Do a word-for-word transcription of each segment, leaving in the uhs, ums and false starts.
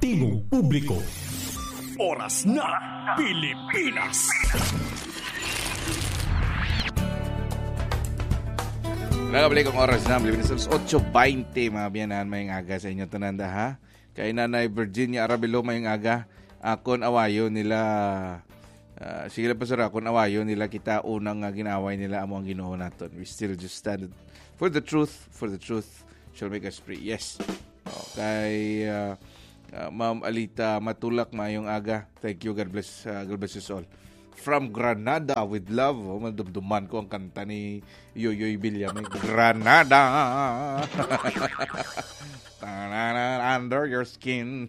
Tingog Publiko. Oras na Pilipinas. Nagabalik ang oras na Pilipinas. eight twenty mga biyanan mayang aga sa inyo tananda ha. Kay Nanay Virginia Arabelo mayang aga. Akon awayo nila uh, sige pa sir akon awayo nila kita unang uh, ginaway nila amo ang Ginoo naton. We still just stand for the truth, for the truth shall make us free. Yes. Okay, uh, uh, Ma'am Alita Matulak mayong aga. Thank you, God bless, uh, God bless us all. From Granada with love. Oh, madumduman ko ang kanta ni Yoyoy Villame. Granada. Under your skin.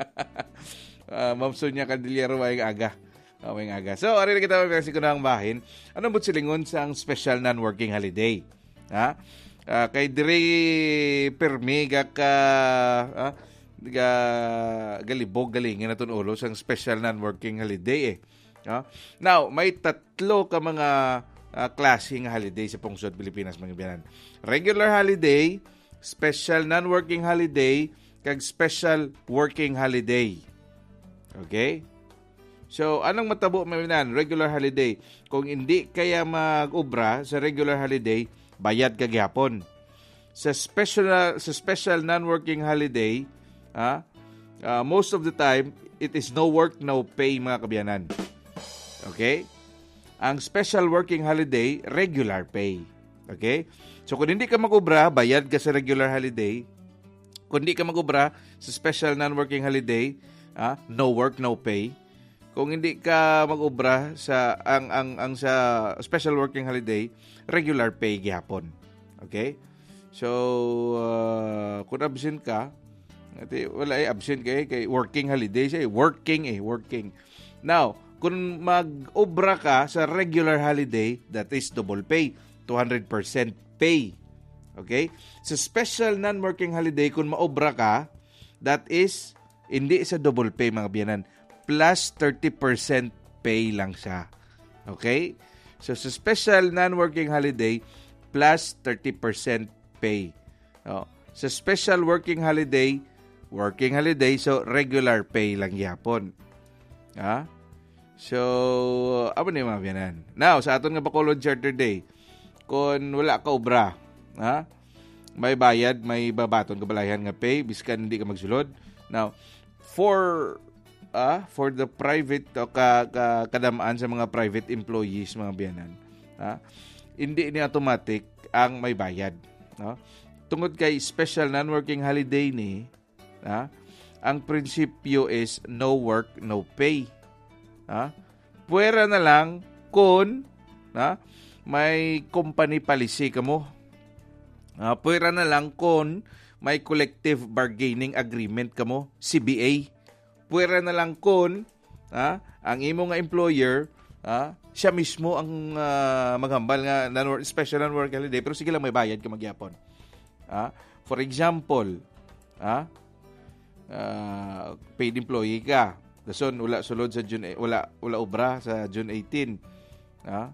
uh, Ma'am Sonia Candillero mayong aga. Oh, mayong aga. So, ari na kita kasi ko na ang bahin. Ano mo silingon sa special non-working holiday? Ha? Uh, kay dire permi ga ka uh, ga galibog galingin naton ulo sang special non-working holiday eh. Uh, now, may tatlo ka mga uh, klaseng holiday sa pungsod Pilipinas mga biyanan. Regular holiday, special non-working holiday, kag special working holiday. Okay? So, anong matabo mga biyanan? Regular holiday. Kung hindi kaya mag-ubra sa regular holiday, bayad ka gihapon. Sa special sa special non-working holiday, ha, uh, most of the time it is no work no pay mga kabiyanan. Okay? Ang special working holiday, regular pay. Okay? So kung hindi ka mag-ubra, bayad ka sa regular holiday. Kung hindi ka mag-ubra sa special non-working holiday, ha, no work no pay. Kung hindi ka mag-ubra sa ang ang ang sa special working holiday, regular pay gihapon. Okay? So, uh, kung absent ka, ati, wala ay absent kay kay working holiday siya, working eh, working. Now, kung mag-obra ka sa regular holiday, that is double pay, two hundred percent pay. Okay? Sa special non-working holiday, kung maobra ka, that is hindi sa double pay mga biyanan, plus thirty percent pay lang siya. Okay? So, sa special non-working holiday, plus thirty percent pay. Oh. Sa special working holiday, working holiday, so regular pay lang yapon. Ha? So, abo na yung mga biyanan. Now, sa aton nga Bacolod Charter Day, kung wala ka obra, ha? May bayad, may babaton kabalayan nga pay, biskan hindi ka magsulod. Now, for Ah, for the private o ka, ka, kadamaan sa mga private employees mga biyanan, ah, hindi ni automatic ang may bayad, no? Tungod kay special non-working holiday ni, ah, ang prinsipyo is no work no pay. Ah, puwera na lang kung ah, may company policy ka mo. Ah, puwera na lang kung may collective bargaining agreement ka mo, C B A. Puwera na lang kung ah, ang imo nga employer, ah, siya mismo ang uh, maghambal nga non- special non-working holiday, pero sige lang may bayad ka magyapon. Ah, for example, ah, uh, paid employee ka. Dason wala sulod sa June wala wala obra sa June eighteenth. Ah.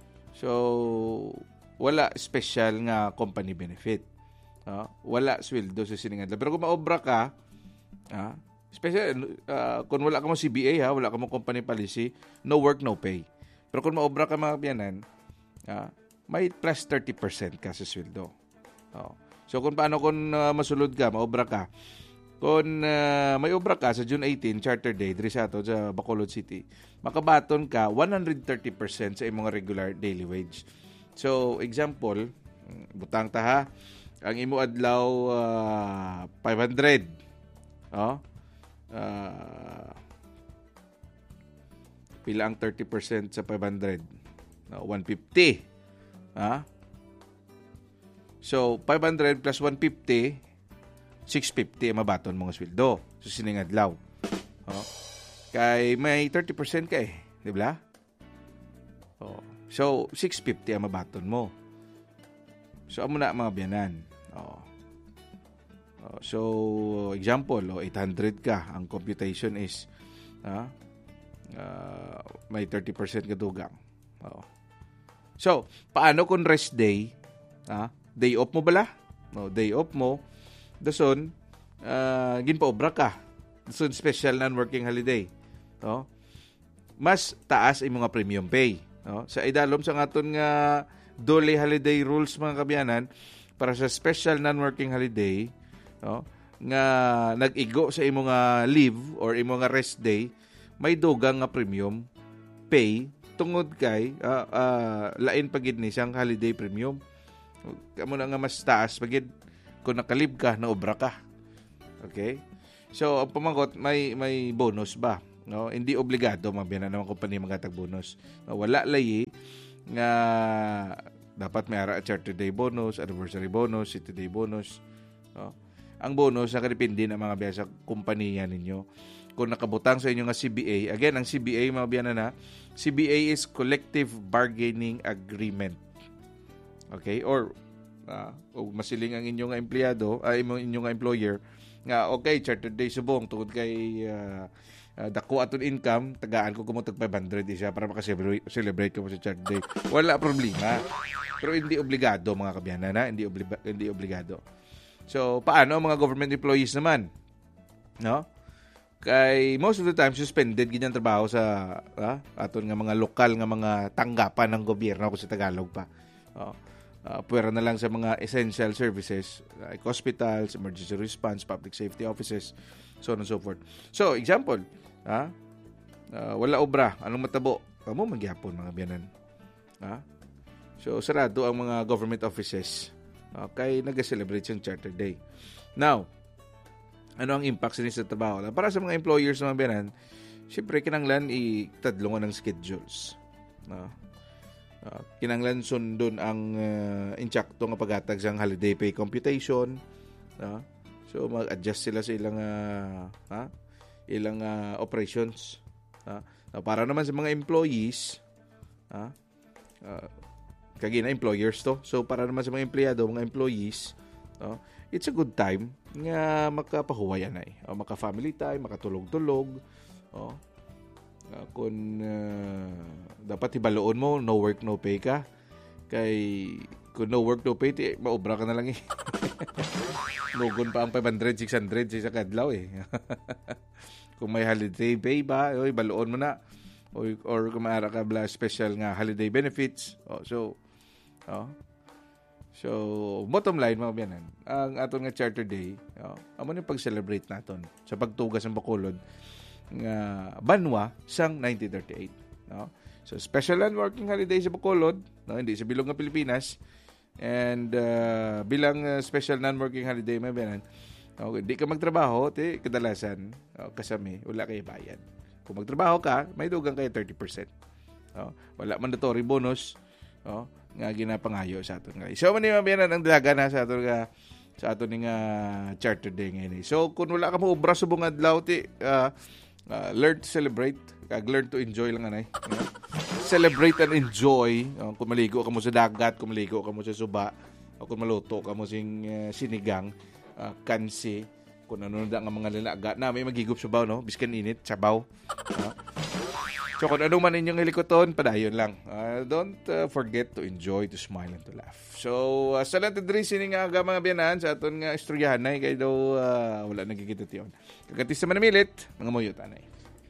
So wala special nga company benefit. Ah, wala sweldo sa siningan. Pero kung maobra ka, ah, special, uh, kung wala ka mo C B A, ha, wala ka mo company policy, no work, no pay. Pero kung maobra ka mga biyanan, uh, may plus thirty percent ka sa sweldo. Oh. So kung paano kung uh, masulod ka, maobra ka, kung uh, may obra ka sa June eighteenth, Charter Day, diri sa ato, sa Bacolod City, makabaton ka one hundred thirty percent sa imong regular daily wage. So, example, butang ta ha, ang imo adlaw uh, five hundred. Oh. Uh, pila ang thirty percent sa five hundred? No, one hundred fifty. Ha? So, five hundred plus one hundred fifty, six hundred fifty ang mabaton mga sweldo. So, sining adlaw. Oh. Kay may thirty percent ka eh. Di ba? Oh. So, six hundred fifty ang mabaton mo. So, amo na mga biyanan. Oh. So, example, oh, eight hundred ka. Ang computation is uh, uh, may thirty percent kadugang. Oh. So, paano kung rest day? Uh, day off mo bala? No, day off mo. Dason, uh, ginpaobra ka. so special non-working holiday, no? Mas taas ang mga premium pay, no? Sa idalom sa aton nga dole holiday rules mga kabyanan, para sa special non-working holiday, no, nga nag-igo sa imong nga leave or imong nga rest day, may dugang nga premium pay tungod kay uh, uh, lain pagid ni siyang holiday premium. Kamo na nga mas taas pagid kung nakalib ka na obra ka. Okay? So ang pamangkot may may bonus ba? No, hindi obligado mabiyanan ng kompanya magatag bonus. No, wala layi nga dapat may ara charter day bonus, anniversary bonus, city day bonus. No? Ang bonus nakadepende na mga biya sa kumpanya ninyo. Kung nakabutang sa inyo nga C B A, again, ang C B A, mga biya na, C B A is Collective Bargaining Agreement. Okay? Or, uh, o masiling ang inyong empleyado, ay uh, inyong employer, nga, okay, charter day subong, tungod kay uh, uh, dako aton income, tagaan ko kumutag five hundred isa para makaselebrate ko mo sa charter day. Wala problema. Pero hindi obligado, mga kabyanan, na hindi, obli- hindi obligado. So, paano ang mga government employees naman? No? Kay most of the time, suspended ganyan trabaho sa ah, aton nga mga lokal nga mga tanggapan ng gobyerno kung sa Tagalog pa. Oh. Uh, puwera na lang sa mga essential services like hospitals, emergency response, public safety offices, so on and so forth. So, example, ah, uh, wala obra, anong matabo? Kamo magyapon mga biyanan. Ah? So, sarado ang mga government offices. Okay, nag-celebrate yung Charter Day. Now, ano ang impact sa sa trabaho? Para sa mga employers ng mga biyanan, siyempre, kinanglan itadlungan ng schedules. No? Uh, kinanglan sundon ang uh, insyakto nga paghatag sa holiday pay computation. No? So, mag-adjust sila sa ilang uh, ha? ilang uh, operations. Ha? Now, para naman sa mga employees, ha? Uh, kagi na employers to. So, para naman sa mga empleyado, mga employees, no? It's a good time nga makapahuwayan ay. O, maka-family time, makatulog-tulog. O, uh, kung uh, dapat ibaloon mo, no work, no pay ka. Kay, kung no work, no pay, ti, maubra ka na lang eh. Lugon pa ang five hundred, six hundred sa kadlaw eh. Kung may holiday pay ba, oy, baloon mo na. Or, or kung maara ka bla special nga holiday benefits. O, so, oh. So, bottom line, mga biyanan, ang aton nga Charter Day, oh, amo ni pag-celebrate naton sa pagtugas ng Bacolod nga banwa sang nineteen thirty-eight. No? So, special and working holiday sa Bacolod, no? Hindi sa bilog ng Pilipinas, and uh, bilang uh, special non-working holiday, mga biyanan, oh, hindi ka magtrabaho, ti, kadalasan, oh, kasami, wala kayo bayad. Kung magtrabaho ka, may dugang kayo thirty percent. Oh, wala mandatory bonus, oh, nga ginapangayo sa aton nga. So man ni mabiyanan ang dalaga na sa aton nga sa aton nga Charter Day ngayon. So kung wala ka mo obra subong adlaw ti uh, uh, learn to celebrate, kag learn to enjoy lang anay. Uh, celebrate and enjoy. Uh, kung maligo ka mo sa dagat, kung maligo ka mo sa suba, o kung maluto ka mo sing uh, sinigang, uh, kansi, kung ano na nga mga lalaga na may magigop sa baw, no? Biskan init, sabaw. Uh, So, kung ano man inyong hilikoton, padayon lang. Uh, don't uh, forget to enjoy, to smile, and to laugh. So, uh, sa lahat ng sini nga aga mga biyanan, sa aton nga istoryahan na, kaya daw uh, wala nagkikita tiyon. Kagatis naman namilit, mga muyot, anay.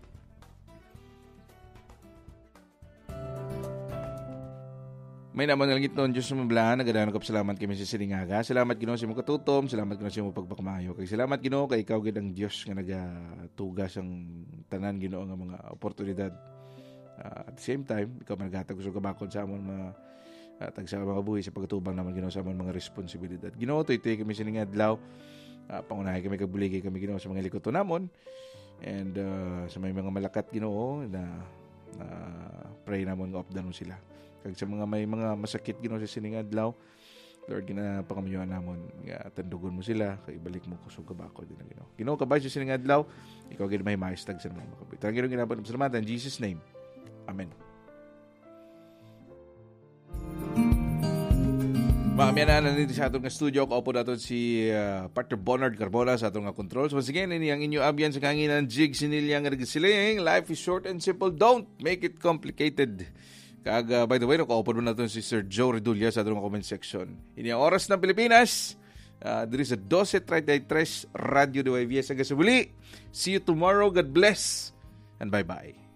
May naman nalangit noon Diyos sa mablaan, nagadaan ko salamat kami sa siningaga. Salamat Ginoo sa imong katutom, salamat Ginoo sa imong pagpakamayo. Kay salamat Ginoo kay ikaw gid ang Dios nga nagatugas ang tanan Ginoo nga mga oportunidad. Uh, at the same time, ikaw man naghatag sa kabakod sa amon mga uh, tag sa mga buhi sa pagtubang naman Ginoo sa amon mga responsibilidad. Ginoo toy-toy kami siningadlaw. Uh, pangunahay kami kagbuligay kami Ginoo sa mga likoton namon. And uh, sa may mga malakat Ginoo na uh, pray namon nga opdan mo sila. Kag sa mga may mga masakit Ginoo sa siningadlaw, Lord ginapangamuyoan namon nga tandugon mo sila kay ibalik mo kusog kabako din Ginoo. Ginoo kabay sa siningadlaw, ikaw gid may maistag sa mga makabit. Tang Ginoo ginapan salamat in Jesus name. Amen. Mamaya na nandito sa atong studio. Kaupo natin si uh, partner Bonard Carbona sa atong controls. Once again, ini ang inyo abyan sa kanginan Jig Sinilyang Regisiling. Life is short and simple. Don't make it complicated. Kag, uh, by the way, nakaupo natin si Sir Joe Redulla sa atong comment section. Ini ang oras ng Pilipinas. Uh, there is a twelve thirty-three Radio Nueva Ecija. Hanggang sa muli. See you tomorrow. God bless. And bye-bye.